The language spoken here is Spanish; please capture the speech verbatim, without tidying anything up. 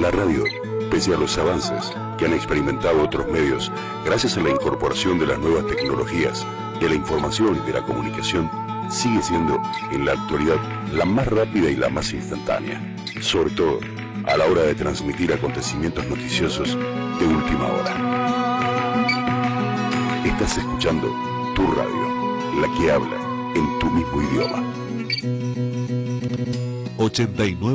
La radio, pese a los avances que han experimentado otros medios, gracias a la incorporación de las nuevas tecnologías, de la información y de la comunicación, sigue siendo, en la actualidad, la más rápida y la más instantánea, sobre todo a la hora de transmitir acontecimientos noticiosos de última hora. Estás escuchando tu radio, la que habla en tu mismo idioma. ochenta y nueve